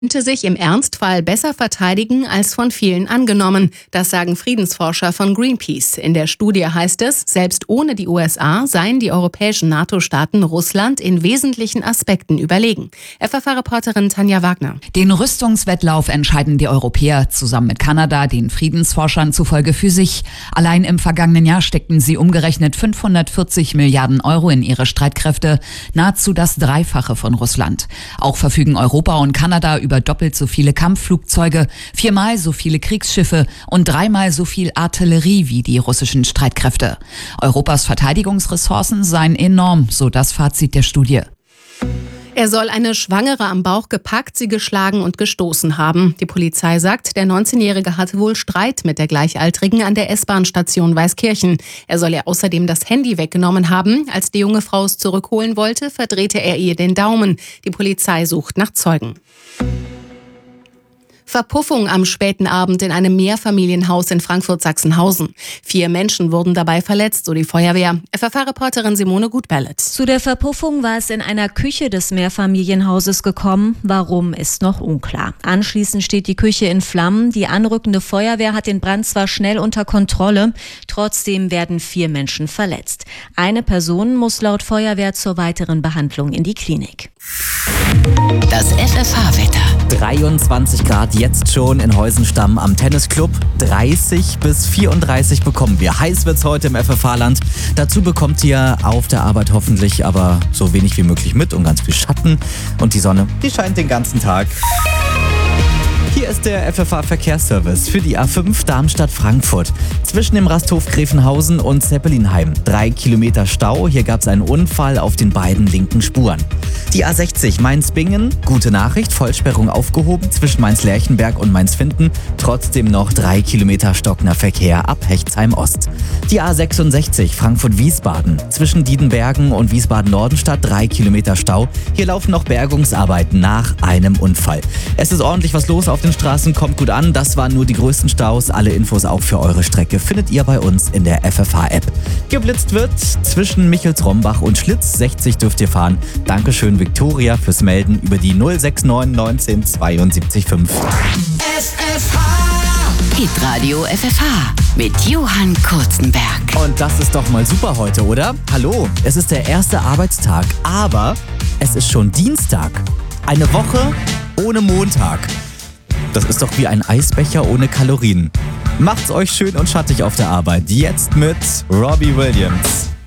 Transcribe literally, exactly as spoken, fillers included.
Könnte sich im Ernstfall besser verteidigen als von vielen angenommen. Das sagen Friedensforscher von Greenpeace. In der Studie heißt es, selbst ohne die U S A seien die europäischen NATO-Staaten Russland in wesentlichen Aspekten überlegen. F F A-Reporterin Tanja Wagner. Den Rüstungswettlauf entscheiden die Europäer zusammen mit Kanada, den Friedensforschern zufolge für sich. Allein im vergangenen Jahr steckten sie umgerechnet fünfhundertvierzig Milliarden Euro in ihre Streitkräfte, nahezu das Dreifache von Russland. Auch verfügen Europa und Kanada über über doppelt so viele Kampfflugzeuge, viermal so viele Kriegsschiffe und dreimal so viel Artillerie wie die russischen Streitkräfte. Europas Verteidigungsressourcen seien enorm, so das Fazit der Studie. Er soll eine Schwangere am Bauch gepackt, sie geschlagen und gestoßen haben. Die Polizei sagt, der neunzehnjährige hatte wohl Streit mit der Gleichaltrigen an der S-Bahn-Station Weißkirchen. Er soll ihr außerdem das Handy weggenommen haben. Als die junge Frau es zurückholen wollte, verdrehte er ihr den Daumen. Die Polizei sucht nach Zeugen. Verpuffung am späten Abend in einem Mehrfamilienhaus in Frankfurt-Sachsenhausen. Vier Menschen wurden dabei verletzt, so die Feuerwehr. F F A-Reporterin Simone Gutberlet. Zu der Verpuffung war es in einer Küche des Mehrfamilienhauses gekommen. Warum, ist noch unklar. Anschließend steht die Küche in Flammen. Die anrückende Feuerwehr hat den Brand zwar schnell unter Kontrolle, trotzdem werden vier Menschen verletzt. Eine Person muss laut Feuerwehr zur weiteren Behandlung in die Klinik. Das F F H-Wetter. dreiundzwanzig Grad jetzt schon in Heusenstamm am Tennisclub. dreißig bis vierunddreißig bekommen wir. Heiß wird's heute im F F H-Land. Dazu bekommt ihr auf der Arbeit hoffentlich aber so wenig wie möglich mit und ganz viel Schatten. Und die Sonne, die scheint den ganzen Tag. Hier ist der F F H-Verkehrsservice für die A fünf Darmstadt-Frankfurt. Zwischen dem Rasthof Gräfenhausen und Zeppelinheim. Drei Kilometer Stau. Hier gab es einen Unfall auf den beiden linken Spuren. Die A sechzig Mainz-Bingen. Gute Nachricht, Vollsperrung aufgehoben zwischen Mainz-Lerchenberg und Mainz-Finden. Trotzdem noch drei Kilometer stockender Verkehr ab Hechtsheim-Ost. Die A sechsundsechzig Frankfurt-Wiesbaden. Zwischen Diedenbergen und Wiesbaden-Nordenstadt drei Kilometer Stau. Hier laufen noch Bergungsarbeiten nach einem Unfall. Es ist ordentlich was los auf den Straßen, kommt gut an. Das waren nur die größten Staus. Alle Infos auch für eure Strecke findet ihr bei uns in der F F H-App. Geblitzt wird zwischen Michels-Rombach und Schlitz. sechzig dürft ihr fahren. Dankeschön Victoria fürs Melden über die null sechs neun neunzehn zweiundsiebzig fünf. F F H. Hitradio F F H mit Johann Kurzenberg. Und das ist doch mal super heute, oder? Hallo, es ist der erste Arbeitstag, aber es ist schon Dienstag. Eine Woche ohne Montag. Das ist doch wie ein Eisbecher ohne Kalorien. Macht's euch schön und schattig auf der Arbeit. Jetzt mit Robbie Williams.